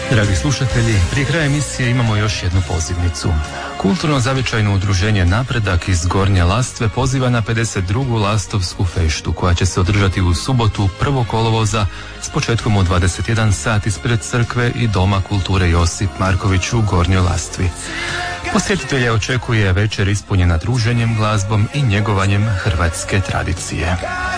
Dragi slušatelji, prije kraja emisije imamo još jednu pozivnicu. Kulturno-zavičajno udruženje Napredak iz Gornje Lastve poziva na 52. Lastovsku feštu koja će se održati u subotu 1. kolovoza s početkom u 21 sat ispred crkve i Doma kulture Josip Marković u Gornjoj Lastvi. Posjetitelje očekuje večer ispunjena druženjem, glazbom i njegovanjem hrvatske tradicije.